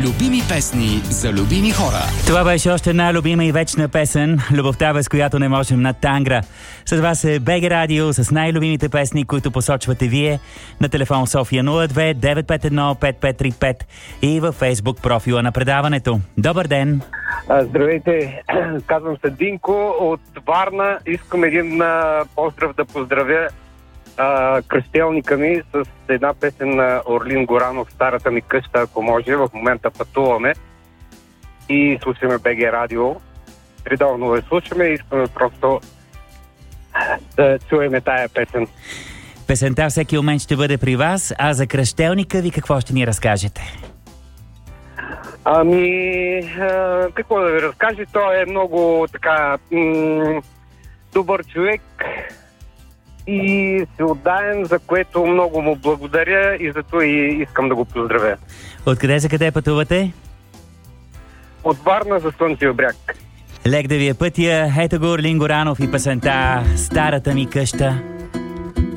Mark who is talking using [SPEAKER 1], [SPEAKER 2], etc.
[SPEAKER 1] Любими песни за любими хора.
[SPEAKER 2] Това беше още една любима и вечна песен, любовта, без която не можем на Тангра. С вас е БГ Радио с най-любимите песни, които посочвате вие на телефон София 02 951 5535 и във Фейсбук профила на предаването. Добър ден!
[SPEAKER 3] Здравейте, казвам се Динко от Варна. Искам един поздрав да поздравя кръстелника ми с една песен на Орлин Горанов, Старата ми къща, ако може. В момента пътуваме и слушаме БГ Радио. Редовно я слушаме и искаме просто да чуеме тая песен.
[SPEAKER 2] Песента всеки момент ще бъде при вас, а за кръстелника ви какво ще ни разкажете?
[SPEAKER 3] Какво да ви разкажа? Той е много така добър човек и се отдаем, за което много му благодаря и зато и искам да го поздравя.
[SPEAKER 2] Откъде за къде пътувате?
[SPEAKER 3] От Варна за Слънчев бряг.
[SPEAKER 2] Лек да ви е пътя. Ето го Орлин Горанов и песента Старата ми къща.